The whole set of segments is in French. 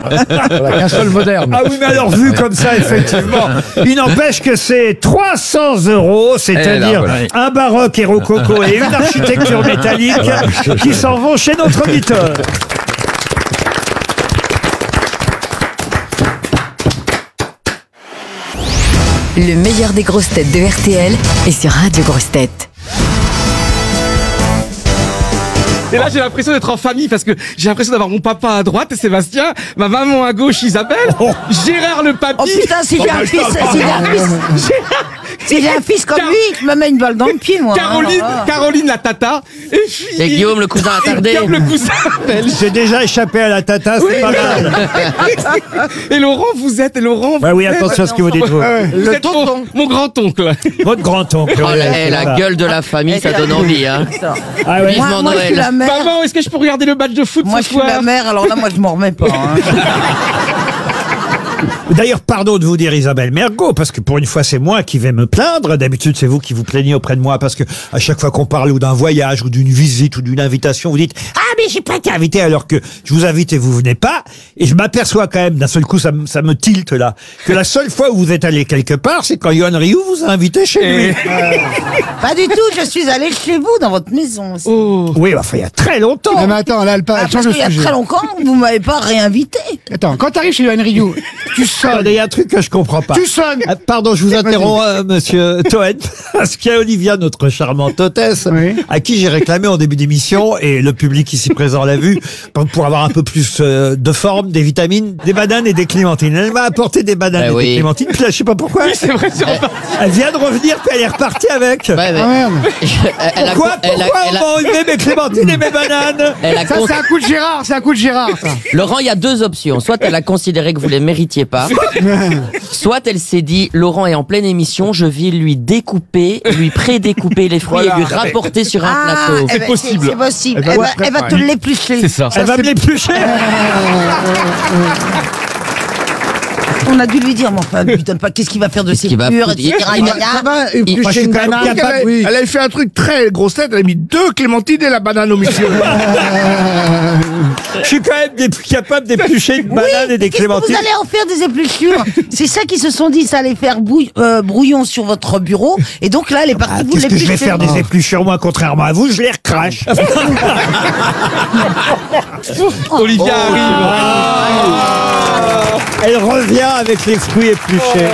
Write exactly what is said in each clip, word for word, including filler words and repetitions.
Voilà, qu'un seul moderne. Ah oui, mais alors vu comme ça, effectivement, il n'empêche que c'est trois cents euros, c'est-à-dire Eh là, voilà. un baroque et rococo et une architecture métallique qui s'en vont chez notre auditeur. Le meilleur des grosses têtes de R T L est sur Radio Grosses Têtes. Et là, j'ai l'impression d'être en famille parce que j'ai l'impression d'avoir mon papa à droite, Sébastien, ma maman à gauche, Isabelle, Gérard le papy. Oh putain, si j'ai un fils, si j'ai un fils, si j'ai un fils comme Car- lui, il me met une balle dans le pied, moi. Caroline, hein. Caroline la tata, et puis Et Guillaume, le cousin et attardé. Guillaume le cousin belge. J'ai déjà échappé à la tata, c'est pas mal. Et Laurent, vous êtes, et Laurent, Bah oui, attention à ce que vous dites. Vous. vous êtes mon, mon grand-oncle. Votre grand-oncle. Oh, oui, la, c'est eh, la ça. gueule de la famille, ça donne envie, hein. Ah ouais. Vivement Moi, moi je suis Noël. la mère. Maman, est-ce que je peux regarder le match de foot Moi, ce je suis la soir? mère, alors là, moi, je m'en remets pas. hein. D'ailleurs, pardon de vous dire Isabelle Mergo, parce que pour une fois, c'est moi qui vais me plaindre. D'habitude, c'est vous qui vous plaignez auprès de moi, parce que à chaque fois qu'on parle ou d'un voyage, ou d'une visite, ou d'une invitation, vous dites « Ah, mais j'ai pas été invité !» alors que je vous invite et vous venez pas. Et je m'aperçois quand même, d'un seul coup, ça, me- ça me tilte là, que la seule fois où vous êtes allé quelque part, c'est quand Yoann Rioux vous a invité chez lui. Pas du tout, je suis allée chez vous, dans votre maison. aussi. Oh. Oui, enfin, il y a très longtemps. Non, mais attends, là, elle, pa- Ah, elle parce change de qu'il y a sujet. très longtemps, vous m'avez pas réinvité. Attends, quand t'arrives chez Yoann Rioux, tu sonnes. Il y a un truc que je comprends pas. Tu sonnes. Ah, pardon, je vous interromps, euh, monsieur Toen, parce qu'il y a Olivia, notre charmante hôtesse, Oui. à qui j'ai réclamé en début d'émission, et le public ici présent l'a vu, pour, pour avoir un peu plus euh, de forme, des vitamines, des bananes et des clémentines. Elle m'a apporté des bananes Eh et oui. des clémentines, puis là, je sais pas pourquoi. Oui, c'est vrai, c'est reparti. Elle vient de revenir, puis elle est repartie avec. Ouais, ouais. Ah merde. Elle a- Pourquoi, elle a- pourquoi elle a- on m'a enlevé mes clémentines et mes bananes? elle a Ça, con- c'est un coup de Gérard, c'est un coup de Gérard, ça. Laurent, il y a deux options. Soit elle a considéré que vous les méritiez pas, soit elle s'est dit, Laurent est en pleine émission, je vais lui découper, lui pré-découper les fruits Voilà. et lui rapporter sur un Ah, plateau. eh ben, possible. C'est possible. Elle va Elle va, se elle va te préparer. l'éplucher. C'est ça. Elle va me l'éplucher. On a dû lui dire, mais enfin, lui donne pas, qu'est-ce qu'il va faire de ses qu'il va purs, foutre et cetera. Il- gna, gna. Ça va, Moi, je éplucher suis une quand même banane. capable- Elle, oui. elle avait fait un truc très grosse tête, elle a mis deux clémentines et la banane au milieu. Je suis quand même dé- capable d'éplucher une Oui, banane et des qu'est-ce que clémentines. vous allez en faire des épluchures? C'est ça qu'ils se sont dit, ça allait faire bouille- euh, brouillon sur votre bureau. Et donc là, elle est partie Ah, vous qu'est-ce que je vais l'éplucher. faire des épluchures, moi, contrairement à vous, je les recrache. Olivia arrive. Elle revient avec les fruits épluchés.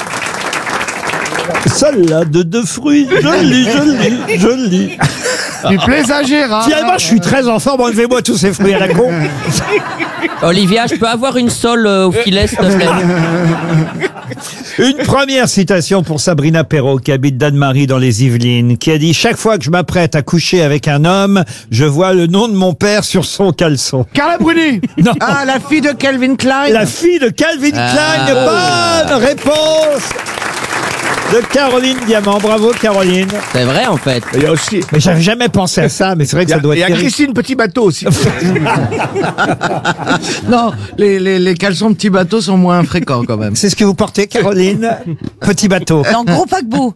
Salade de fruits, joli, joli, joli. Du plaisir à Gérard. Finalement, je suis très en forme, enlevez-moi tous ces fruits à la con. Olivia, je peux avoir une sole euh, au filet, s'il te plaît? Une première citation pour Sabrina Perrault, qui habite Danemarie dans les Yvelines, qui a dit « Chaque fois que je m'apprête à coucher avec un homme, je vois le nom de mon père sur son caleçon. Carla Bruni. » Non, Ah, la fille de Calvin Klein. la fille de Calvin Klein, bonne réponse de Caroline Diamant. Bravo, Caroline. C'est vrai, en fait. Il y a aussi. Mais j'avais jamais pensé à ça, mais c'est vrai que Il y ça a, doit il y être a terrible. Christine Petit Bateau aussi. Non, les, les, les caleçons petits bateaux sont moins fréquents quand même. C'est ce que vous portez, Caroline? Petit bateau. Non, gros paquebot.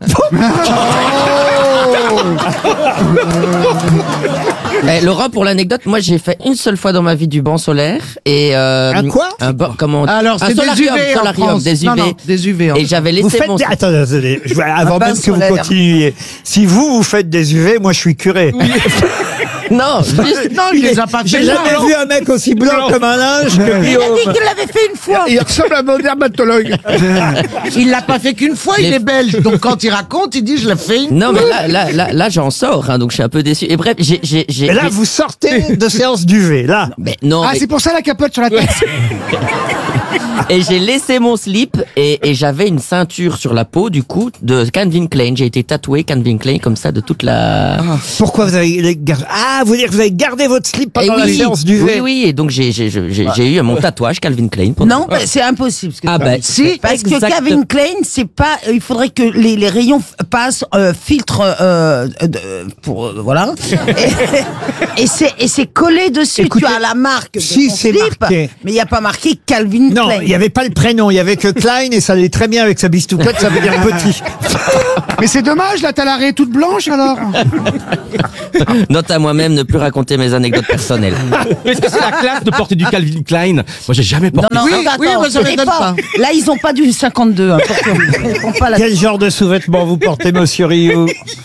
Eh, Laurent, pour l'anecdote, moi j'ai fait une seule fois dans ma vie du banc solaire et euh, Un quoi un banc, comment on dit Alors, un c'est des solarium, U V en solarium, France. des U V. Non, non, des U V. en Et j'avais laissé Vous faites mon des... Attendez, attendez, je- avant bain même que vous solaire. continuiez. Si vous, vous faites des U V, moi je suis curé. Non, juste- Non, il les a pas J'ai fait. jamais non. vu un mec aussi blanc comme un linge que Il a Guillaume. dit qu'il l'avait fait une fois. Il ressemble à mon dermatologue. Il l'a pas fait qu'une fois, il Les- est belge. Donc quand il raconte, il dit je l'ai fait une non, mais là, là, là, là, j'en sors, hein, donc je suis un peu déçu. Et bref, j'ai, j'ai, j'ai. Et là, j'ai- vous sortez de séance d'U V, là. Mais non, Ah, mais- c'est pour ça la capote sur la tête. et j'ai laissé mon slip et, et j'avais une ceinture sur la peau du coup de Calvin Klein. J'ai été tatoué Calvin Klein comme ça de toute la. Pourquoi vous avez les gar- Ah, vous dire que vous avez gardé votre slip Eh pendant la oui, séance d'U V. oui, oui, et donc j'ai, j'ai, j'ai, j'ai j'ai eu mon tatouage Calvin Klein. pendant- Non, bah, c'est impossible. ce que Ah tu ben, dis. si, parce que exact- Calvin Klein, c'est pas. euh, il faudrait que les, les rayons f- passent euh, filtre euh, de- pour euh, voilà. Et, et c'est et c'est collé dessus. Écoutez, tu as la marque. de si ton c'est slip, marqué. mais il n'y a pas marqué Calvin Non, Klein. il n'y avait pas le prénom, il y avait que Klein Klein et ça allait très bien avec sa bistouquette, ça veut dire petit. Mais c'est dommage, là, t'as l'arrêt toute blanche, alors. Note à moi-même ne plus raconter mes anecdotes personnelles. Mais est-ce que c'est la classe de porter du Calvin Klein? Moi, j'ai jamais Non, porté. non, Oui, attends, oui, attends, moi, ça ce n'est m'étonne pas. Là, ils ont pas du cinquante-deux. Hein, pour que- ils font pas la- Quel genre de sous-vêtements vous portez, monsieur Rio?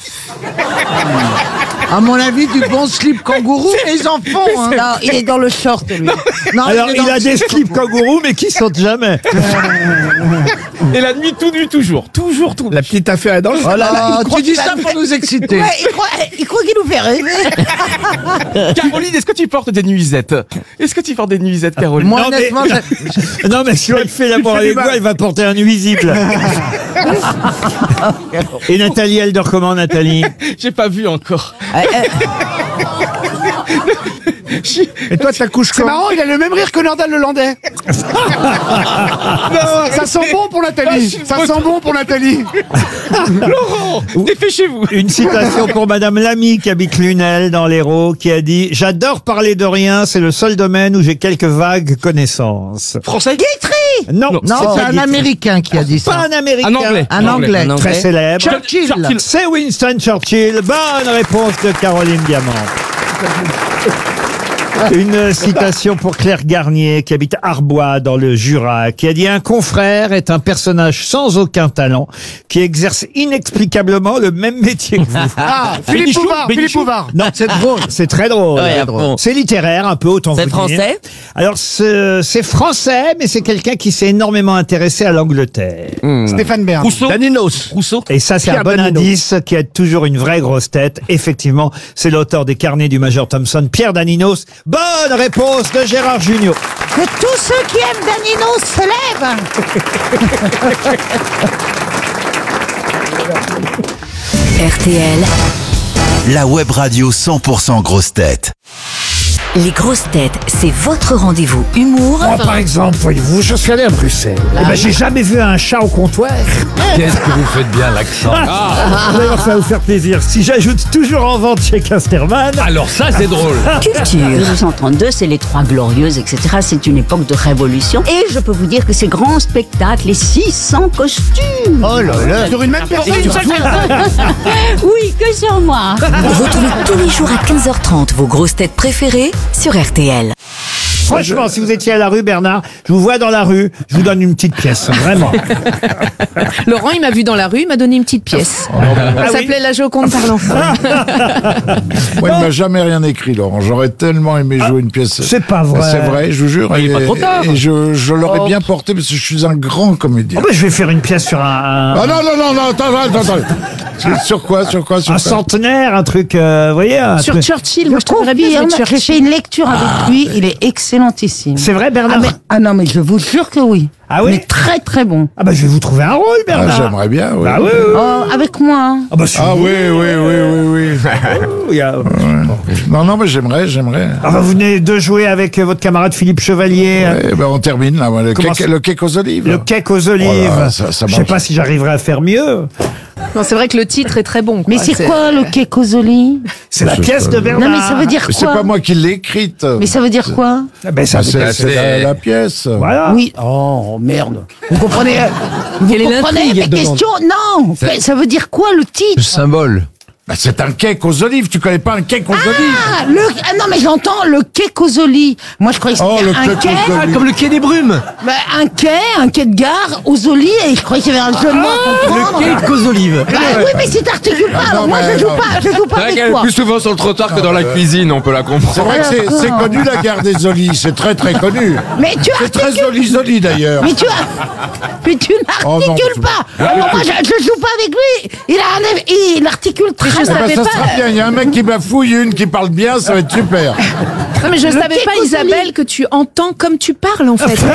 À mon avis, du bon slip kangourou, les enfants. Hein. Non, il est dans le short, lui. Non, Alors, est il dans- a des slips kangourous, mais qui sautent jamais. Et la nuit, tout nu, toujours. Toujours, tout. La petite affaire est dans le... Oh là là, il croit tu dis qu'il ça va- pour nous exciter. Ouais, il croit, il croit qu'il nous fait rêver. Caroline, est-ce que tu portes des nuisettes? Est-ce que tu portes des nuisettes, Caroline? Moi, Non, mais- honnêtement, j'ai- Non, mais si elle fait l'amour fais avec du mal. vous, elle va porter un nuisible. Et Nathalie, elle dort comment, Nathalie? J'ai pas vu encore. Euh, euh, Et toi, ta couche C'est quand? marrant, il a le même rire que Nordal le Landais. Ça sent bon pour Nathalie. Ça sent bon pour Nathalie. Laurent, dépêchez-vous. Une citation pour Madame Lamy qui habite Lunel dans l'Hérault qui a dit « J'adore parler de rien, c'est le seul domaine où j'ai quelques vagues connaissances. Français? » Non, Non, c'est c'est pas un Guitry. Américain qui a dit Pas ça. un Américain. Un Anglais. Un Anglais. Un Très Anglais. célèbre. Churchill. C'est Winston Churchill. Bonne réponse de Caroline Diamant. Une citation pour Claire Garnier, qui habite Arbois, dans le Jura, qui a dit « Un confrère est un personnage sans aucun talent, qui exerce inexplicablement le même métier que vous. Ah, Philippe Bénichou, Bouvard. Philippe Bénichou. Bouvard. » Non, c'est drôle. C'est très drôle. Ouais, à fond. C'est littéraire, un peu, autant vous C'est dire. français? Alors, ce- c'est français, mais c'est quelqu'un qui s'est énormément intéressé à l'Angleterre. Stéphane Bern. Rousseau? Daninos. Rousseau? Et ça, c'est un Pierre bon Danino. indice qui aide toujours une vraie grosse tête. Effectivement, c'est l'auteur des carnets du Major Thompson, Pierre Daninos. Bonne réponse de Gérard Junior. Que tous ceux qui aiment Danino se lèvent. R T L, La web radio cent pour cent grosses têtes. les grosses têtes, c'est votre rendez-vous humour Moi, par exemple, voyez-vous, je suis allé à Bruxelles. Eh ben, j'ai jamais vu un chat au comptoir. Qu'est-ce que vous faites bien l'accent. D'ailleurs, ça va vous faire plaisir. Si j'ajoute toujours en vente chez Casterman. Alors ça, c'est drôle. culture. mille neuf cent trente-deux, c'est les Trois Glorieuses, et cetera. C'est une époque de révolution. Et je peux vous dire que ces grands spectacles, les six cents costumes. Oh là là. Sur une même personne. Oui, que sur moi. Retrouvez tous les jours à quinze heures trente vos grosses têtes préférées sur R T L. Franchement, si vous étiez à la rue, Bernard, je vous vois dans la rue, je vous donne une petite pièce, vraiment. Laurent, il m'a vu dans la rue, il m'a donné une petite pièce. Ah Ça oui s'appelait La Joconde parlant. Moi, il m'a jamais rien écrit, Laurent. J'aurais tellement aimé jouer une pièce. C'est pas vrai. C'est vrai, je vous jure. Il est et pas trop tard. et je, je l'aurais Oh. bien porté parce que je suis un grand comédien. Oh, ben, je vais faire une pièce sur un, Ah non, non, non, non, attends, attends, attends. Sur- Sur quoi, sur quoi, sur un quoi centenaire, un truc, euh, vous voyez un Sur truc- Churchill, moi je te verrais bien Confirme, jouer j'ai Churchill. fait une lecture avec lui, il est excellentissime. C'est vrai, Ah, Bernard? mais- ah non, mais je vous jure que oui. Ah oui? Mais très très bon. Ah bah je vais vous trouver un rôle, Ah, Bernard. j'aimerais bien, oui. Bah oui, oui, oui. Oh, avec moi. hein. Ah bah si Ah vous- oui, oui, oui, oui, oui. il y a- Non, non, mais j'aimerais, j'aimerais. Ah bah, vous venez de jouer avec euh, votre camarade Philippe Chevalier. euh, Eh ben, on termine là, le, Comment cake, ça- le cake aux olives. Le cake aux olives. Oh là, ça- ça je sais marche. pas si j'arriverai à faire mieux. Non, c'est vrai que le titre est très bon. Mais quoi. c'est quoi le Kekosoli? C'est la Je pièce sais de pas. Bernard. Non, mais ça veut dire Mais c'est quoi? pas moi qui l'ai écrite. Mais ça veut dire quoi? Ah, ben, ça, Ah, c'est c'est la, la pièce. Voilà. Oui. Oh merde. Vous comprenez? Vous Quelle est comprenez l'intrigue mes dedans questions? Non. Mais ça veut dire quoi le Le titre? symbole. Bah, c'est un cake aux olives. Tu connais pas un cake aux olives? Ah, le, ah non mais j'entends le Kekosoli. Moi je croyais que Oh, c'était le un cake quai. aux olives. Ah, comme le quai des brumes. Bah, un quai, un quai de gare aux olives et je croyais qu'il y avait un jeu de mots à comprendre. Le quai aux olives. Bah oui mais si t'articules pas, Ah, alors non, moi mais je joue non. pas, je joue pas C'est vrai avec qu'elle est toi. plus souvent sur le trottoir que dans la cuisine, on peut la C'est comprendre. vrai que c'est- d'accord. c'est connu la gare des Olives. C'est très très connu. Mais tu C'est très articules. joli joli d'ailleurs. Mais tu as, mais tu Oh, non, n'articules tu- pas. Alors moi je, je joue pas avec lui. Il a un, il articule très je Eh ben, savais ça pas. sera bien. Il y a un mec qui bafouille, une qui parle bien, ça va être super. Non, mais je Le savais pas, Kekosoli. Isabelle, que tu entends comme tu parles en fait.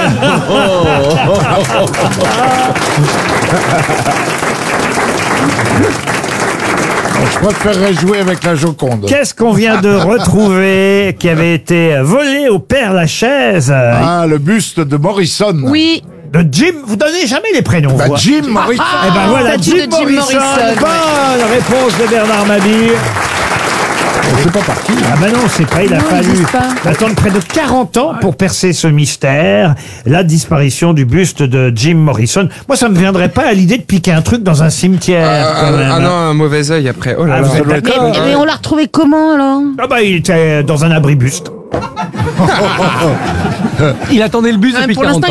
Je préférerais jouer avec la Joconde. Qu'est-ce qu'on vient de retrouver qui avait été volé au Père Lachaise euh, Ah, le buste de Morrison. Oui, de Jim? Vous donnez jamais les prénoms, Bah, vous, hein. Jim Morrison. Eh ben voilà, statue Jim, de Jim Morrison. Morrison, ouais. Bonne réponse de Bernard Mabille. C'est pas parti. Ah bah non, c'est pas, il a Non, il fallu existe pas. attendre près de quarante ans pour percer ce mystère, la disparition du buste de Jim Morrison. Moi, ça me viendrait pas à l'idée de piquer un truc dans un cimetière. Ah, quand ah, même. ah non, un mauvais œil après. Oh là Ah, là. vous êtes Mais, d'accord mais on l'a retrouvé comment alors? Ah bah il était dans un abribuste. Il attendait le bus depuis Pour quarante ans. l'instant,